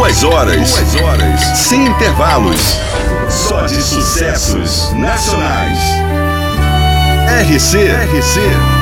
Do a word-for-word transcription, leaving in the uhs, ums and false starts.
Duas horas. Duas horas. Sem intervalos. Só de sucessos nacionais. R C. R C.